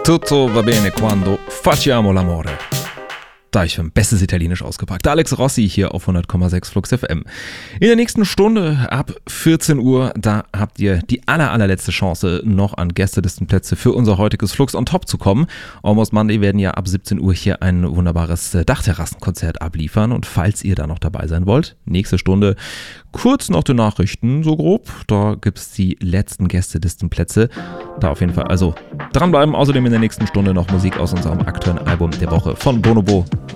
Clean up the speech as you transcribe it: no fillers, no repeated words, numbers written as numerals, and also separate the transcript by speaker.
Speaker 1: Tutto va bene quando facciamo l'amore. Da ich schon bestes Italienisch ausgepackt. Alex Rossi hier auf 100,6 Flux FM. In der nächsten Stunde ab 14 Uhr, da habt ihr die allerletzte Chance, noch an Gästelistenplätze für unser heutiges Flux on Top zu kommen. Almost Monday werden ja ab 17 Uhr hier ein wunderbares Dachterrassenkonzert abliefern. Und falls ihr da noch dabei sein wollt, nächste Stunde kurz nach den Nachrichten, so grob. Da gibt's die letzten Gästelistenplätze. Da auf jeden Fall also dranbleiben. Außerdem in der nächsten Stunde noch Musik aus unserem aktuellen Album der Woche von Bonobo.